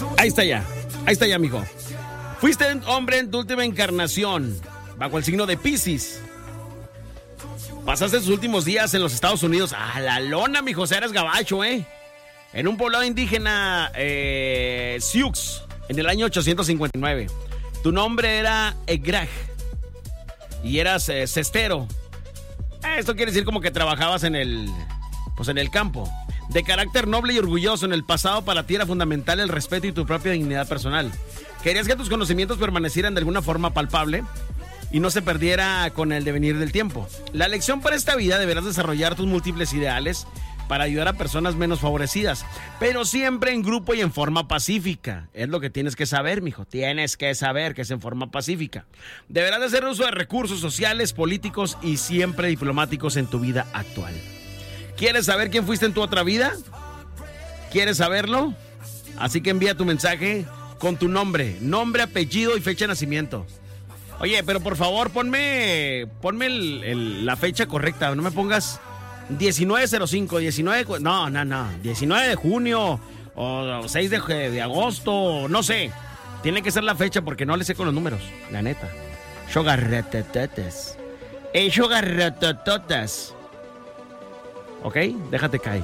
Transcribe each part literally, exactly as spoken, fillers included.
Ahí está ya, ahí está ya, mijo. Fuiste hombre en tu última encarnación, bajo el signo de Piscis. Pasaste tus últimos días en los Estados Unidos. A la lona, mijo, o sea, eres gabacho, ¿eh? En un poblado indígena, eh, Sioux, en el año ochocientos cincuenta y nueve. Tu nombre era Egraj y eras eh, cestero. Esto quiere decir como que trabajabas en el, pues en el campo. De carácter noble y orgulloso, en el pasado para ti era fundamental el respeto y tu propia dignidad personal. Querías que tus conocimientos permanecieran de alguna forma palpable y no se perdiera con el devenir del tiempo. La lección para esta vida: deberás desarrollar tus múltiples ideales para ayudar a personas menos favorecidas, pero siempre en grupo y en forma pacífica. Es lo que tienes que saber, mijo. Tienes que saber que es en forma pacífica. Deberás de hacer uso de recursos sociales, políticos y siempre diplomáticos en tu vida actual. ¿Quieres saber quién fuiste en tu otra vida? ¿Quieres saberlo? Así que envía tu mensaje con tu nombre, nombre, apellido y fecha de nacimiento. Oye, pero por favor, ponme, ponme el, el, la fecha correcta. No me pongas diecinueve cero cinco, diecinueve... No, no, no. diecinueve de junio o seis de, de agosto, no sé. Tiene que ser la fecha porque no le sé con los números, la neta. Shogarretetetes. Ey, shogarretetetes. Ok, déjate caer.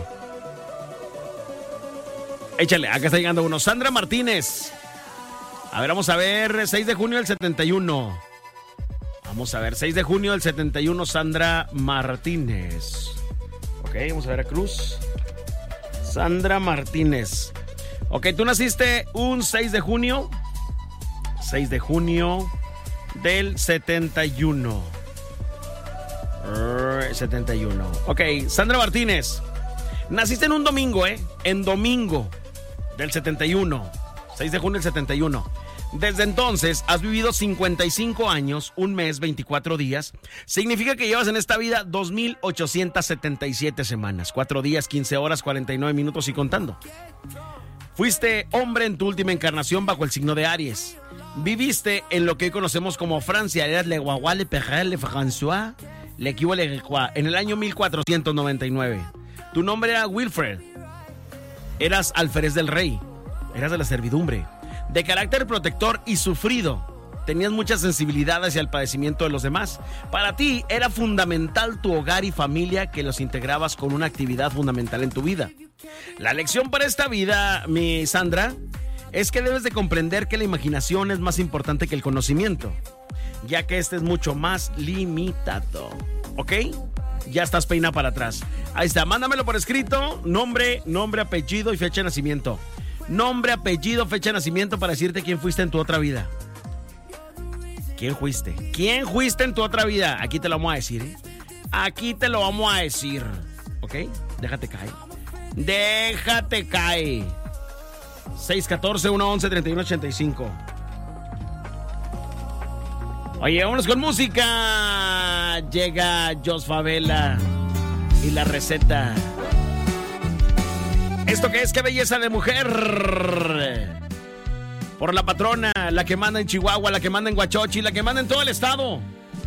Échale, acá está llegando uno. Sandra Martínez. A ver, vamos a ver. seis de junio del setenta y uno. Vamos a ver, seis de junio del setenta y uno, Sandra Martínez. Ok, vamos a ver a Cruz. Sandra Martínez. Ok, tú naciste un seis de junio. seis de junio del setenta y uno. setenta y uno. Ok, Sandra Martínez. Naciste en un domingo, ¿eh? En domingo del setenta y uno. seis de junio del setenta y uno. Desde entonces has vivido cincuenta y cinco años, un mes, veinticuatro días. Significa que llevas en esta vida dos mil ochocientas setenta y siete semanas, cuatro días, quince horas, cuarenta y nueve minutos y contando. Fuiste hombre en tu última encarnación bajo el signo de Aries. Viviste en lo que hoy conocemos como Francia. Eras le Guagua, le Perret, le François, le Equivo, le Grecois, en el año mil cuatrocientos noventa y nueve. Tu nombre era Wilfred. Eras alférez del rey. Eras de la servidumbre. De carácter protector y sufrido. Tenías mucha sensibilidad hacia el padecimiento de los demás. Para ti era fundamental tu hogar y familia, que los integrabas con una actividad fundamental en tu vida. La lección para esta vida, mi Sandra, es que debes de comprender que la imaginación es más importante que el conocimiento, ya que este es mucho más limitado. ¿Ok? Ya estás peinada para atrás. Ahí está, mándamelo por escrito. Nombre, nombre, apellido y fecha de nacimiento. Nombre, apellido, fecha de nacimiento para decirte quién fuiste en tu otra vida. ¿Quién fuiste? ¿Quién fuiste en tu otra vida? Aquí te lo vamos a decir, ¿eh? Aquí te lo vamos a decir. ¿Ok? Déjate caer. Déjate caer. seis uno cuatro, uno once, treinta y uno ochenta y cinco. Oye, vámonos con música. Llega Jos Favela y la receta. ¿Esto qué es? ¡Qué belleza de mujer! Por la patrona, la que manda en Chihuahua, la que manda en Huachochi, la que manda en todo el estado.